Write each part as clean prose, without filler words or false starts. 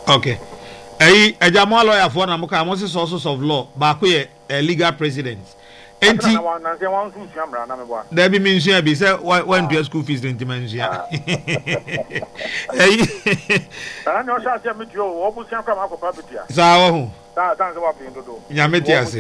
Okay. Ejamo lawyer for na muka mo sources of law ba ko ye legal president. Enti na se wan su amra na me boa. There be mean say be say when do school fees enti man sia. Na no sha se me tio wo bu sia kwa ma ko pa bitia. Sa wo ho. Sa se wa pin dodo. Nyame ti ase.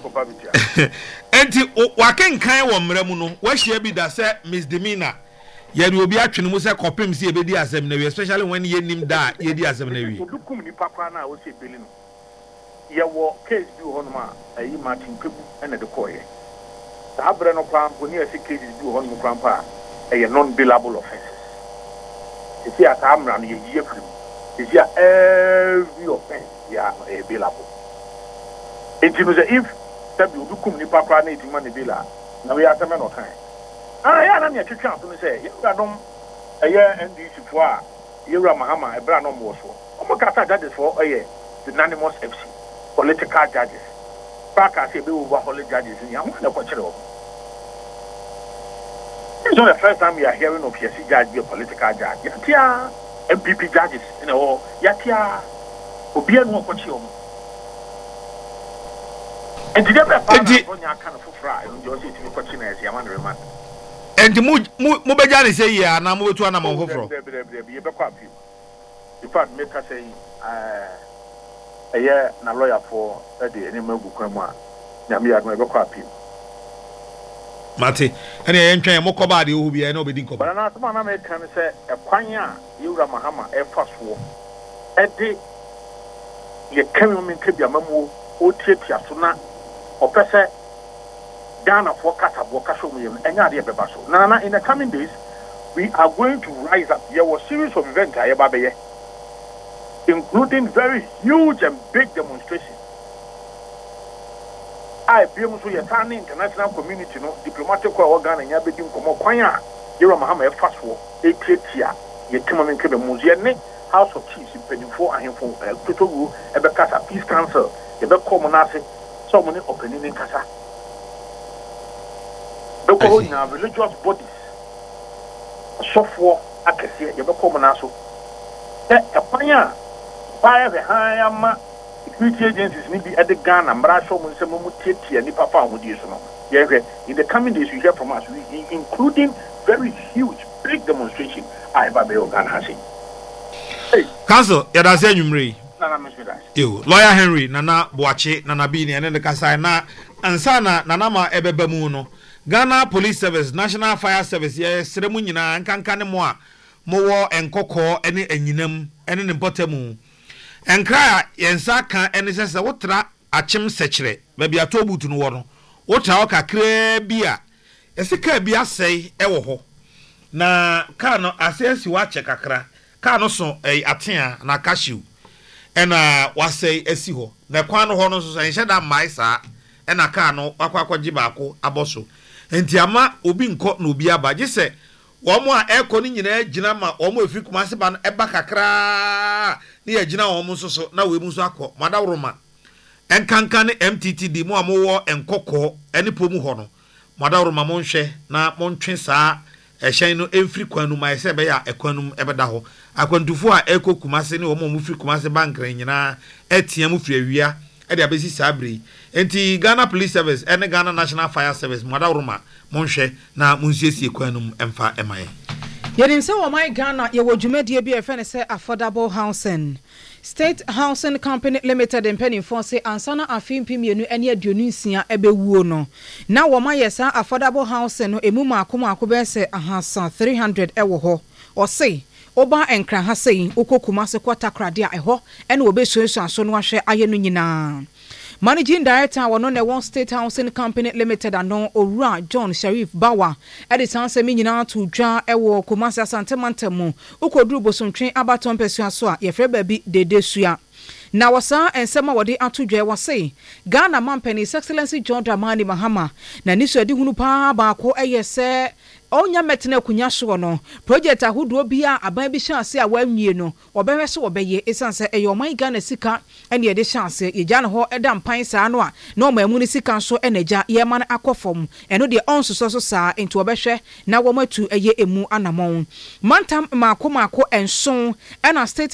Enti wakenkan wo mra mu no wa hia bi da say misdemeanor. Ye do obi atwene mu say kopem si ebedi asem na we especially when ye nim da ye di asem na wi. Odukum ni papa na wo se beli no. Ye wo case bi ho no ma ayi Martin Pebu na de koye. Sa abre no kwa ko ni ase case bi ho no kwa pa e non billable offenses. If you are amra no ye yie firi. If you every offense ya e billable. It means if tabi odukum ni papa na etima ne billa na we atame no kan. Ya na me twetwa so no say you adom eye NDC fo a Yura Mahama ebra no mo so omo kata judges for unanimous FC political judges back as be over holy judges in am na ko kire o. It's not the first time we are hearing of PSC judge be a political judge. Yatia MPP judges yatia obi anu ko kire o. And today be pa na nya kan fo fra e njo se ti ko kire na e am na remand. And mu beja ne say ya na mu betu ana mo foforo ye be kwa pi in fact make us say na lawyer for the any magu kwamu a na me ya be kwa pi mate ene ye ntwen mo koba de ohu bia na obedi nkoba bana na tuma na me kan say e kwan a Yura Mahama e fa so e de ye kan mo nka mamu o tietia so na opese Ghana for Katabo Kashomim, and Yadia Bebaso. Nana, in the coming days, we are going to rise up. There was a series of events, including very huge and big demonstrations. I be able to the international community, no diplomatic organ and Yabin Komo Kwanya, Yura Mahama, fast war, a Kretia, Yetiman Kebe Muziane, House of Chiefs in Penifo and for Kutogu, Ebekasa Peace Council, Ebeko Monase, so many opening in Kasa. Because in our religious bodies, software, I can see you become an asshole. A pioneer, by the high security agencies, maybe at the gun and Brasho, and some Mutiti and Papa would use. In the coming days, you hear from us, including very huge, big demonstration. I have a Ghana has it. Council, Yada Zenumri. You, Lawyer Henry, Nana Boache, Nana Bini, and then the Kasana, and Sana, Nanama Ebebemuno. Ghana Police Service, National Fire Service, yes, Seremunina, and Kankane Moa, Mowo, and Coco, any Eninum, and an Importemu. And cry, and Saka, and it says, what tra a chim sechere, maybe a tobu to no what a clear beer. A sicker beer say, ewo. Na Kano, assess you watch a cacra, Kano so a atia, na cashew, and was say a siho. The Quano Honos and shed up my sa, and a Kano, Aqua Jibako, Aboso. Enti ama obi nko na obi aba je se wo mo a eko ni nyina gina ma wo mo efi Kumase ba no eba kakra ni ya gina wo mo soso na we mu so akọ madawroma enkanka ne MTTD mo amowo enkokọ eni pomu ho no madawroma mo nhwe na mo ntwe saa ehyen no emfiri kwanu ma ese be ya ekwanum ebeda ho akwantufu a eko Kumase ne wo mo firi Kumase bank nyina etia mu firi awia e de abesi sabri enti Ghana Police Service and Ghana National Fire Service madawroma monhwe na munsiesie kwanum emfa emaye yedin se wo my Ghana ye wo dwumadie bi efe ne se affordable housing State Housing Company Limited in Pennyford say ansana afimpi mienu ene aduonu nsia ebewuo no na wo ma yesa affordable housing no emu maako be se ahasa 300 ewo ho o say oba enkra ha sei Kumase kwata krade a eho ene obesuesu aso no ahwe aye no nyina Managing Director wono ne one State Housing Company Limited ano Owura John Sharif Bawa editan se mi nyina to dwa ewo Kumase Asante Mantemu ukoduru bosontwe abaton pesu aso a yefre baabi dede sua na wasa ensema wode atodwa wase Ghana Mampani His Excellency John Dramani Mahama na niso adi hunu pa baako eyese onya metene kunya so no project ahodo bia aban bi chance a wanwie no obehwe so obeye esanse eyoman Ghana sika ene ye de chance ye gya no ho eda mpan saa no a na omamu ni sika so enaja ye man akofom eno de onsoso so saa enti obehwe na womatu eye emu anamon mantam maako enson ena state